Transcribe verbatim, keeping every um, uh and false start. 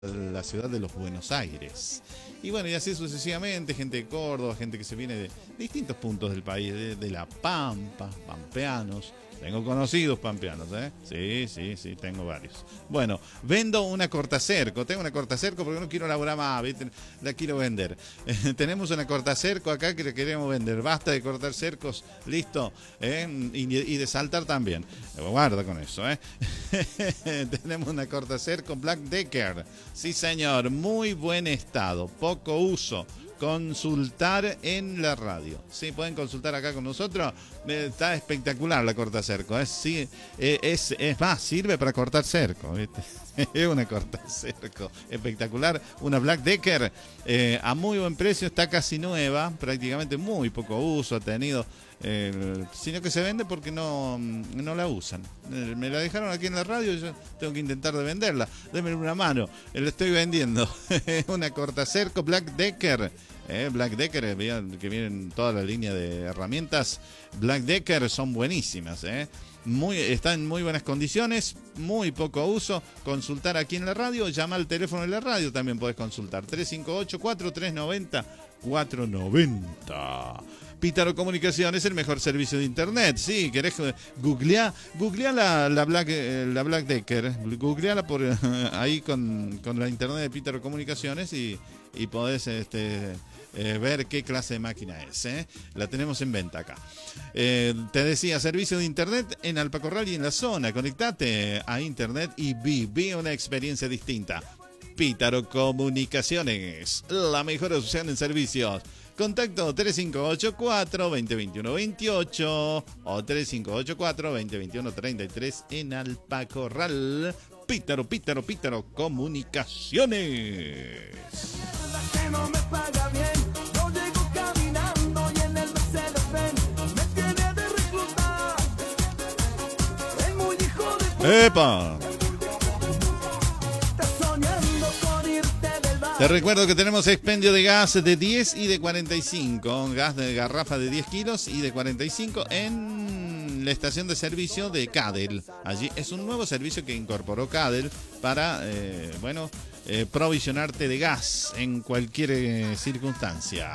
la ciudad de los Buenos Aires. Y bueno, y así sucesivamente, gente de Córdoba, gente que se viene de distintos puntos del país, de, de La Pampa, pampeanos. Tengo conocidos pampeanos, ¿eh? Sí, sí, sí, tengo varios. Bueno, vendo una cortacerco, tengo una cortacerco porque no quiero laburar más, ¿viste? La quiero vender. Eh, tenemos una cortacerco acá que le queremos vender. Basta de cortar cercos, listo, ¿eh? y, y de saltar también. Guarda con eso, ¿eh? Tenemos una cortacerco Black Decker. Sí, señor, muy buen estado, poco uso. Consultar en la radio. Sí, pueden consultar acá con nosotros. Eh, está espectacular la corta cerco. ¿eh? Sí, eh, es, es más, sirve para cortar cerco. ¿viste? Es una corta cerco espectacular. Una Black Decker eh, a muy buen precio. Está casi nueva. Prácticamente muy poco uso ha tenido. Eh, sino que se vende porque no, no la usan. Eh, me la dejaron aquí en la radio y yo tengo que intentar de venderla. Denme una mano. Eh, la estoy vendiendo. Una corta cerco Black Decker. Eh, Black Decker, eh, que vienen toda la línea de herramientas Black Decker, son buenísimas, eh. Muy, están en muy buenas condiciones, muy poco uso. Consultar aquí en la radio, llama al teléfono de la radio, también podés consultar tres cinco ocho, cuatro tres nueve cero, cuatro nueve cero. Pítaro Comunicaciones, el mejor servicio de internet. Sí, querés googlear, googlear la, la, Black, la Black Decker, googleala por ahí con, con la internet de Pítaro Comunicaciones y, y podés este, eh, ver qué clase de máquina es. ¿eh? La tenemos en venta acá. Eh, te decía, servicio de internet en Alpacorral y en la zona. Conectate a internet y viví una experiencia distinta. Pítaro Comunicaciones, la mejor opción en servicios. Contacto tres cinco ocho cuatro, dos cero dos uno, dos ocho o tres cinco ocho cuatro, dos cero dos uno, tres tres en Alpacorral. Pítaro, Pítaro, Pítaro Comunicaciones. ¡Epa! Te recuerdo que tenemos expendio de gas de diez y de cuarenta y cinco. Gas de garrafa de diez kilos y de cuarenta y cinco en la estación de servicio de Cadel. Allí es un nuevo servicio que incorporó Cadel para, eh, bueno, eh, provisionarte de gas en cualquier eh, circunstancia.